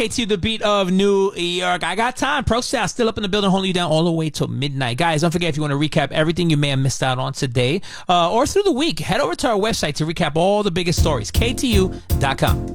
To the beat of New York. I got time. Pro Style still up in the building, holding you down all the way till midnight. Guys, don't forget, if you want to recap everything you may have missed out on today or through the week, head over to our website to recap all the biggest stories, KTU.com.